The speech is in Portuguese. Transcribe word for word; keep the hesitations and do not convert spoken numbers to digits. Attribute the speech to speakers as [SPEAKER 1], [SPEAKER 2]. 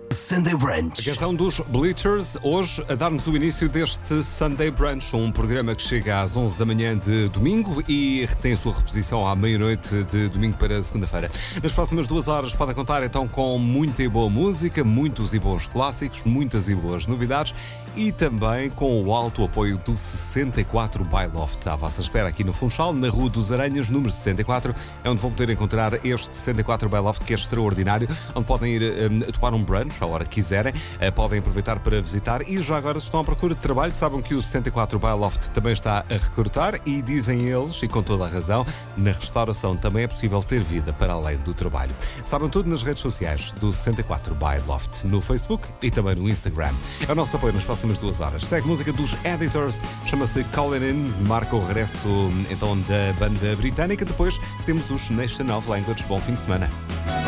[SPEAKER 1] Sunday
[SPEAKER 2] A
[SPEAKER 1] Brunch.
[SPEAKER 2] canção dos Bleachers, hoje a dar-nos o início deste Sunday Brunch, um programa que chega às onze da manhã de domingo e retém a sua reposição à meia-noite de domingo para segunda-feira. Nas próximas duas horas podem contar então com muita e boa música, muitos e bons clássicos, muitas e boas novidades e também com o alto apoio do sessenta e quatro by Loft. À vossa espera aqui no Funchal, na Rua dos Aranhas, número sessenta e quatro, é onde vão poder encontrar este sessenta e quatro by Loft, que é extraordinário, onde podem ir um, tomar um brunch à hora que quiserem, uh, podem aproveitar para visitar e já agora, se estão à procura de trabalho, sabem que o sessenta e quatro by Loft também está a recrutar e dizem eles, e com toda a razão, na restauração também é possível ter vida para além do trabalho. Sabem tudo nas redes sociais do sessenta e quatro by Loft, no Facebook e também no Instagram. É o nosso apoio nas próximas duas horas. Segue música dos Editors, chama-se Callin' In, marca o regresso então da banda britânica. Depois temos os Nation of Language. Bom fim de semana.